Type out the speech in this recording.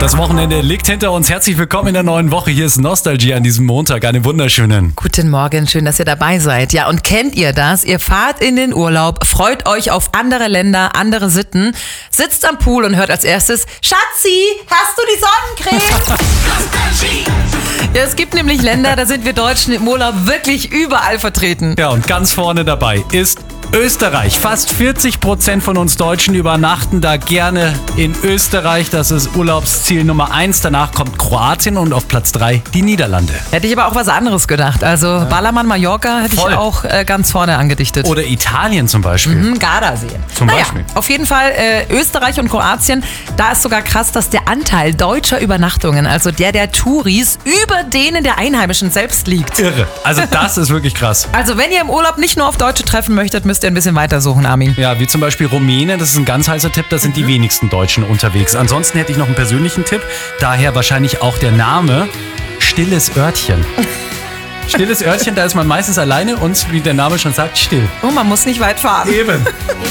Das Wochenende liegt hinter uns. Herzlich willkommen in der neuen Woche. Hier ist Nostalgie an diesem Montag. Einen wunderschönen. Guten Morgen, schön, dass ihr dabei seid. Ja, und kennt ihr das? Ihr fahrt in den Urlaub, freut euch auf andere Länder, andere Sitten, sitzt am Pool und hört als erstes: Schatzi, hast du die Sonnencreme? Ja, es gibt nämlich Länder, da sind wir Deutschen im Urlaub wirklich überall vertreten. Ja, und ganz vorne dabei ist Österreich. Fast 40% von uns Deutschen übernachten da gerne in Österreich. Das ist Urlaubsziel Nummer 1. Danach kommt Kroatien und auf Platz 3 die Niederlande. Hätte ich aber auch was anderes gedacht. Also Ballermann Mallorca hätte ich auch ganz vorne angedichtet. Oder Italien zum Beispiel. Gardasee. Zum Beispiel. Auf jeden Fall Österreich und Kroatien. Da ist sogar krass, dass der Anteil deutscher Übernachtungen, also der Touris, über denen der Einheimischen selbst liegt. Irre. Also das ist wirklich krass. Also wenn ihr im Urlaub nicht nur auf Deutsche treffen möchtet, müsst ihr ein bisschen weitersuchen, Armin. Ja, wie zum Beispiel Rumänien, das ist ein ganz heißer Tipp, da sind die wenigsten Deutschen unterwegs. Ansonsten hätte ich noch einen persönlichen Tipp, daher wahrscheinlich auch der Name Stilles Örtchen. Stilles Örtchen, da ist man meistens alleine und wie der Name schon sagt, still. Oh, man muss nicht weit fahren. Eben.